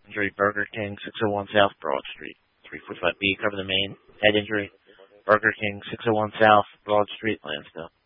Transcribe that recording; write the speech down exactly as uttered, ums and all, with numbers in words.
Injury, Burger King, six oh one South Broad Street. three forty-five B, cover the main. Head injury, Burger King, six oh one South Broad Street, Lansdale.